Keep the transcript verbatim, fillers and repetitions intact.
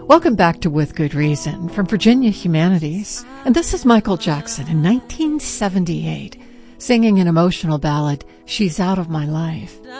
Welcome back to With Good Reason from Virginia Humanities. And this is Michael Jackson in nineteen seventy-eight, singing an emotional ballad, She's Out of My Life.